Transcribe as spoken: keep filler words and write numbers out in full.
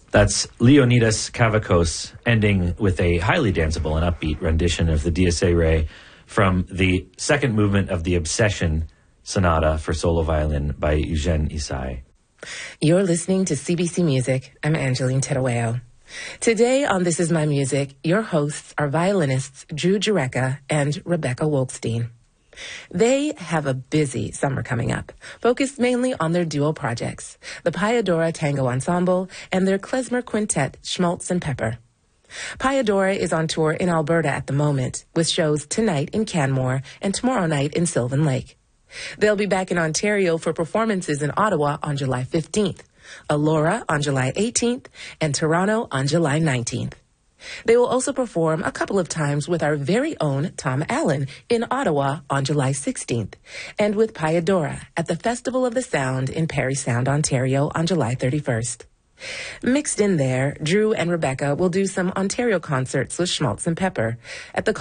That's Leonidas Kavakos, ending with a highly danceable and upbeat rendition of the Dies Irae from the second movement of the Obsession Sonata for solo violin by Eugène Ysaÿe. You're listening to C B C Music. I'm Angeline Tedaweo. Today on This Is My Music, your hosts are violinists Drew Jureka and Rebecca Wolkstein. They have a busy summer coming up, focused mainly on their duo projects, the Payadora Tango Ensemble and their klezmer quintet, Schmaltz and Pepper. Payadora is on tour in Alberta at the moment, with shows tonight in Canmore and tomorrow night in Sylvan Lake. They'll be back in Ontario for performances in Ottawa on July fifteenth, Elora on July eighteenth, and Toronto on July nineteenth. They will also perform a couple of times with our very own Tom Allen in Ottawa on July sixteenth, and with Payadora at the Festival of the Sound in Parry Sound, Ontario on July thirty-first. Mixed in there, Drew and Rebecca will do some Ontario concerts with Schmaltz and Pepper at the